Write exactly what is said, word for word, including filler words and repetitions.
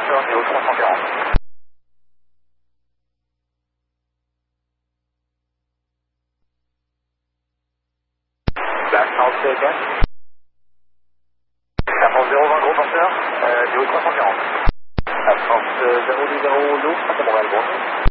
Porteur, niveau trois cent quarante. Black South again. Air France zéro vingt, gros porteur, euh, niveau trois cent quarante. Air France zéro deux zéro, lourd, à Montréal, bonjour.